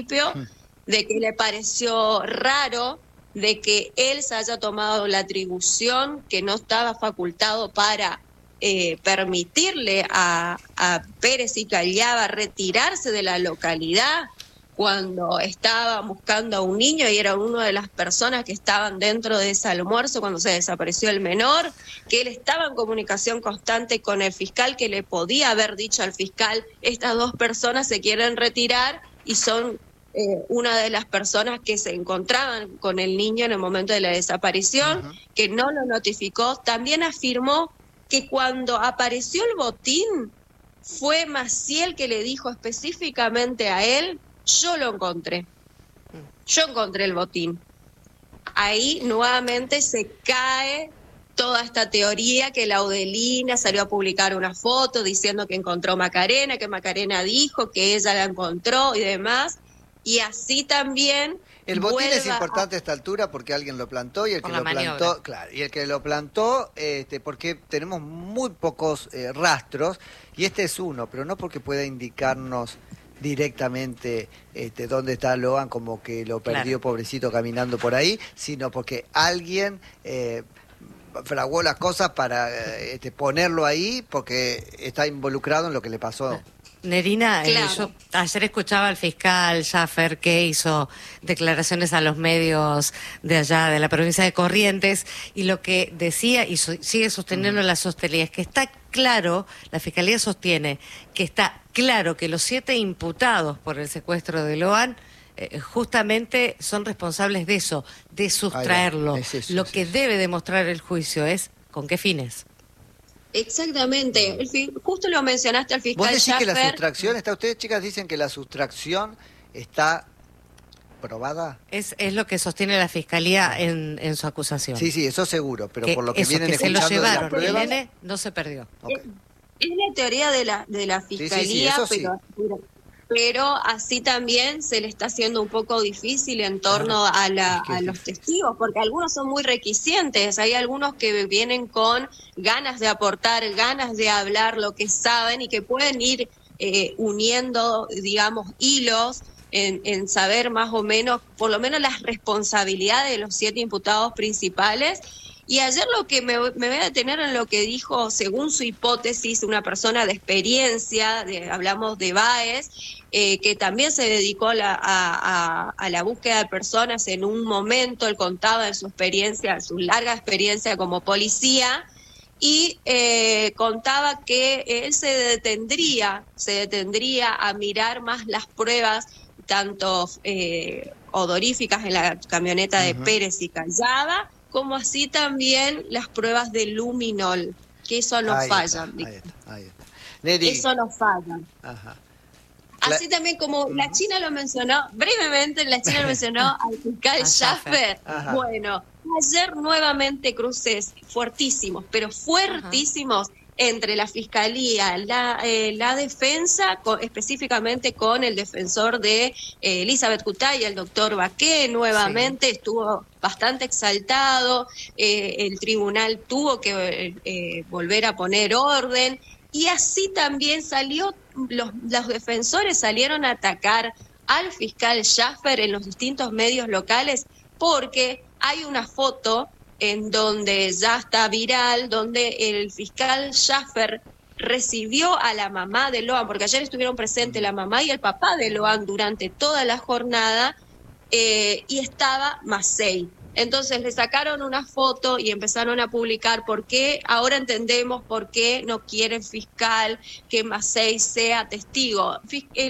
principio, de que le pareció raro de que él se haya tomado la atribución que no estaba facultado para permitirle a Pérez y Callava retirarse de la localidad cuando estaba buscando a un niño y era una de las personas que estaban dentro de ese almuerzo cuando se desapareció el menor, que él estaba en comunicación constante con el fiscal, que le podía haber dicho al fiscal, estas dos personas se quieren retirar y son una de las personas que se encontraban con el niño en el momento de la desaparición, que no lo notificó. También afirmó que cuando apareció el botín fue Maciel que le dijo específicamente a él, yo encontré el botín. Ahí nuevamente se cae toda esta teoría que Laudelina salió a publicar una foto diciendo que encontró Macarena, que Macarena dijo que ella la encontró y demás, y así también... El botín es importante a esta altura porque alguien lo plantó y el que lo plantó, claro, y el que lo plantó, porque tenemos muy pocos rastros y este es uno, pero no porque pueda indicarnos directamente dónde está Loan, como que lo perdió, pobrecito, caminando por ahí, sino porque alguien fraguó las cosas para ponerlo ahí porque está involucrado en lo que le pasó. Nerina, yo ayer escuchaba al fiscal Schaffer que hizo declaraciones a los medios de allá, de la provincia de Corrientes, y lo que decía, y sigue sosteniendo la Sosteli, es que está claro, la Fiscalía sostiene, que está claro que los 7 imputados por el secuestro de Loan justamente son responsables de eso, de sustraerlo. Lo que debe demostrar el juicio es con qué fines. Exactamente, justo lo mencionaste al fiscal. ¿Vos decís Schaffer, que la sustracción está? Ustedes, chicas, dicen que la sustracción está probada. Es lo que sostiene la Fiscalía en su acusación. Sí, eso seguro, pero por lo que vienen que escuchando se lo llevaron, de las pruebas, el nene no se perdió. Es la teoría de la Fiscalía, pero así también se le está haciendo un poco difícil en torno a los testigos, porque algunos son muy requisientes, hay algunos que vienen con ganas de aportar, ganas de hablar lo que saben y que pueden ir uniendo, digamos, hilos en saber más o menos, por lo menos las responsabilidades de los 7 imputados principales. Y ayer lo que me voy a detener en lo que dijo, según su hipótesis, una persona de experiencia, hablamos de Báez, que también se dedicó a la búsqueda de personas en un momento, él contaba de su experiencia, su larga experiencia como policía, y contaba que él se detendría a mirar más las pruebas, tanto odoríficas en la camioneta de Pérez y Callava, como así también las pruebas de luminol, que eso no fallan. Ahí está. Eso no fallan. Así también como la China lo mencionó, brevemente la China lo mencionó al fiscal Schaffer. Bueno, ayer nuevamente cruces fuertísimos, pero fuertísimos, entre la Fiscalía, la defensa, específicamente con el defensor de Elizabeth Cutay, el doctor Baqué, nuevamente estuvo bastante exaltado, el tribunal tuvo que volver a poner orden, y así también los defensores salieron a atacar al fiscal Schaffer en los distintos medios locales, porque hay una foto en donde ya está viral, donde el fiscal Schaffer recibió a la mamá de Loan, porque ayer estuvieron presentes la mamá y el papá de Loan durante toda la jornada, y estaba Macei. Entonces le sacaron una foto y empezaron a publicar por qué, ahora entendemos por qué no quiere el fiscal que Macei sea testigo.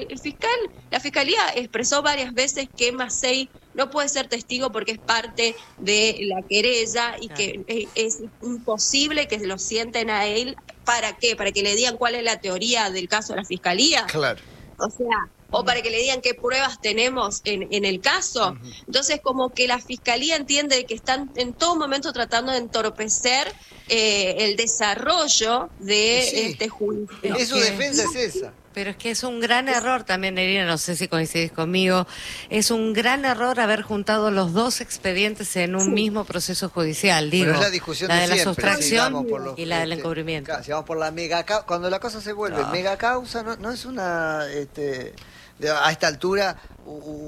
La Fiscalía expresó varias veces que Macei no puede ser testigo porque es parte de la querella y que es imposible que lo sienten a él. ¿Para qué? ¿Para que le digan cuál es la teoría del caso de la Fiscalía? Claro. O sea, o para que le digan qué pruebas tenemos en el caso. Entonces, como que la Fiscalía entiende que están en todo momento tratando de entorpecer el desarrollo de este juicio. Su defensa es esa. Pero es que es un gran error también, Nerina, no sé si coincidís conmigo, es un gran error haber juntado los 2 expedientes en un mismo proceso judicial, digo, es la discusión la de la siempre, sustracción y la del encubrimiento. Si vamos por la mega causa, cuando la cosa se vuelve mega causa, no es una, a esta altura,